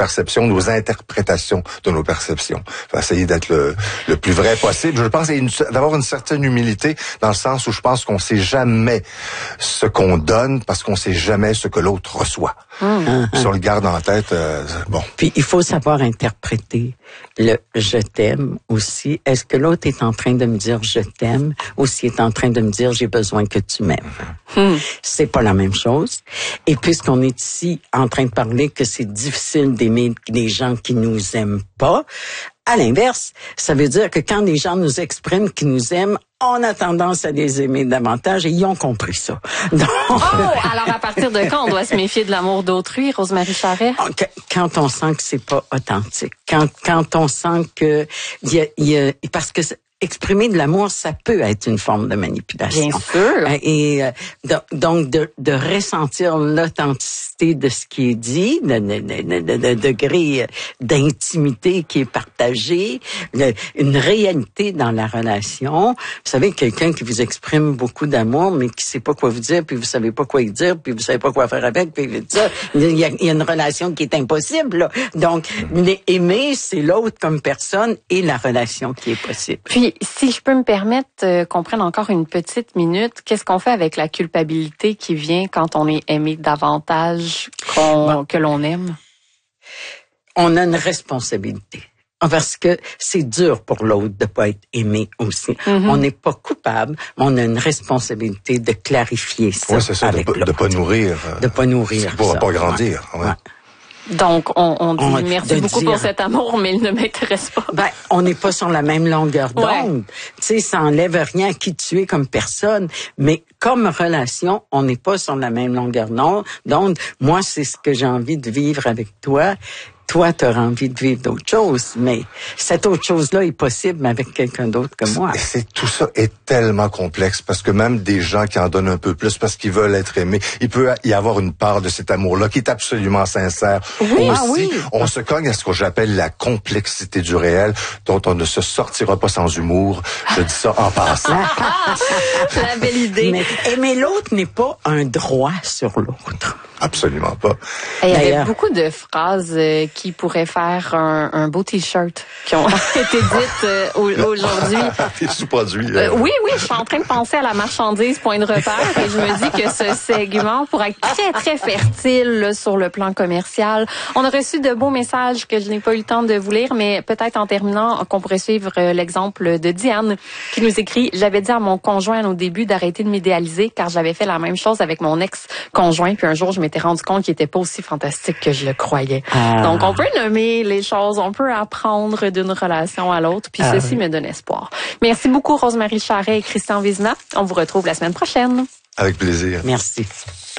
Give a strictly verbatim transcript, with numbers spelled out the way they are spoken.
perceptions, nos interprétations de nos perceptions. Faut essayer d'être le, le plus vrai possible. Je pense une, d'avoir une certaine humilité dans le sens où je pense qu'on sait jamais ce qu'on donne parce qu'on sait jamais ce que l'autre reçoit. Mmh. Si on le garde en tête, euh, bon. Puis il faut savoir interpréter le « je t'aime » aussi. Est-ce que l'autre est en train de me dire « je t'aime » ou s'il est en train de me dire « j'ai besoin que tu m'aimes mmh. ». C'est pas la même chose. Et puisqu'on est ici en train de parler que c'est difficile d'aimer des gens qui nous aiment pas, à l'inverse, ça veut dire que quand les gens nous expriment qu'ils nous aiment, on a tendance à les aimer davantage et ils ont compris ça. Donc, oh! Alors, à partir de quand on doit se méfier de l'amour d'autrui, Rosemarie Charret? Quand on sent que c'est pas authentique. Quand, quand on sent que, il y a, il y a, parce que exprimer de l'amour, ça peut être une forme de manipulation. Bien sûr. Et euh, donc, de, de ressentir l'authenticité de ce qui est dit, le, le, le, le, le degré d'intimité qui est partagé, le, une réalité dans la relation. Vous savez, quelqu'un qui vous exprime beaucoup d'amour, mais qui sait pas quoi vous dire, puis vous savez pas quoi y dire, puis vous savez pas quoi faire avec, puis ça, il y a, il y a une relation qui est impossible, là. Donc, aimer, c'est l'autre comme personne et la relation qui est possible. Puis, si je peux me permettre euh, qu'on prenne encore une petite minute, qu'est-ce qu'on fait avec la culpabilité qui vient quand on est aimé davantage qu'on, bon. que l'on aime? On a une responsabilité. Parce que c'est dur pour l'autre de pas être aimé aussi. Mm-hmm. On n'est pas coupable, mais on a une responsabilité de clarifier ça. Oui, c'est ça, avec de, de pas nourrir. De pas nourrir. Ça ne pourra pas grandir. Ouais. Ouais. Donc, on, on dit on, merci beaucoup dire, pour cet amour, mais il ne m'intéresse pas. Ben, on n'est pas sur la même longueur d'onde. Ouais. Tu sais, ça enlève rien à qui tu es comme personne, mais comme relation, on n'est pas sur la même longueur d'onde. Moi, c'est ce que j'ai envie de vivre avec toi. Toi, tu auras envie de vivre d'autres choses, mais cette autre chose-là est possible avec quelqu'un d'autre que moi. Et c'est, tout ça est tellement complexe parce que même des gens qui en donnent un peu plus parce qu'ils veulent être aimés, il peut y avoir une part de cet amour-là qui est absolument sincère. Oui, aussi, ah oui. On se cogne à ce que j'appelle la complexité du réel, dont on ne se sortira pas sans humour. Je dis ça en passant. La belle idée. Mais aimer l'autre n'est pas un droit sur l'autre. Absolument pas. Il y avait beaucoup de phrases euh, qui pourraient faire un, un beau T-shirt qui ont été dites euh, aujourd'hui. Des sous-produits. Euh, oui, oui, je suis en train de penser à la marchandise point de repère et je me dis que ce segment pourrait être très, très fertile là, sur le plan commercial. On a reçu de beaux messages que je n'ai pas eu le temps de vous lire, mais peut-être en terminant qu'on pourrait suivre euh, l'exemple de Diane qui nous écrit « J'avais dit à mon conjoint au début d'arrêter de m'idéaliser car j'avais fait la même chose avec mon ex-conjoint puis un jour je m'étais rendu compte qu'il était pas aussi fantastique que je le croyais. Ah. » Donc, on peut nommer les choses, on peut apprendre d'une relation à l'autre, puis ah, ceci oui. me donne espoir. Merci beaucoup, Rosemarie Charret et Christian Vizina. On vous retrouve la semaine prochaine. Avec plaisir. Merci.